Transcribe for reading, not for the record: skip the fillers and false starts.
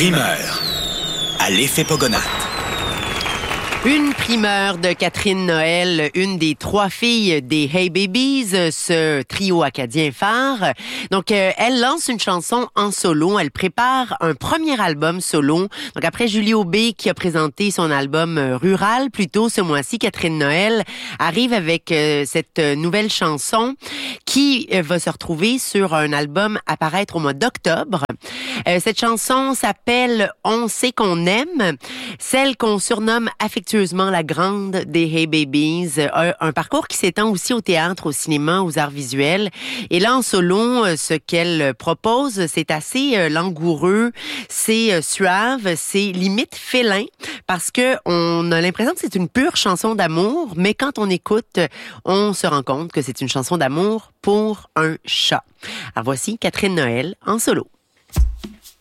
Primeur à l'effet Pogonat. Une primeur de Catherine Noël, une des 3 filles des Hey Babies, ce trio acadien phare. Donc, elle lance une chanson en solo. Elle prépare un premier album solo. Donc, après Julie Aubé qui a présenté son album Rural plus tôt ce mois-ci, Catherine Noël arrive avec cette nouvelle chanson qui va se retrouver sur un album à paraître au mois d'octobre. Cette chanson s'appelle « On sait qu'on aime », celle qu'on surnomme affectueusement la grande des Hey Babies, un parcours qui s'étend aussi au théâtre, au cinéma, aux arts visuels. Et là, en solo, ce qu'elle propose, c'est assez langoureux, c'est suave, c'est limite félin, parce que on a l'impression que c'est une pure chanson d'amour, mais quand on écoute, on se rend compte que c'est une chanson d'amour pour un chat. Alors voici Catherine Noël en solo.